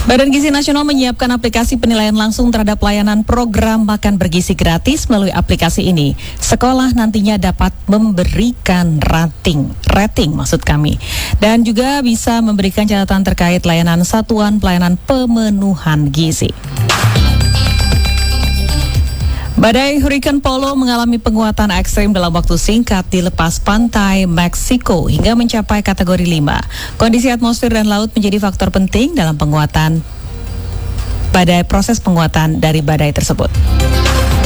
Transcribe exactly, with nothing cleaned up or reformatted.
Badan Gizi Nasional menyiapkan aplikasi penilaian langsung terhadap layanan program makan bergizi gratis melalui aplikasi ini. Sekolah nantinya dapat memberikan rating, rating maksud kami, dan juga bisa memberikan catatan terkait layanan satuan pelayanan pemenuhan gizi. Badai Hurricane Polo mengalami penguatan ekstrim dalam waktu singkat di lepas pantai Meksiko hingga mencapai kategori lima. Kondisi atmosfer dan laut menjadi faktor penting dalam penguatan badai proses penguatan dari badai tersebut.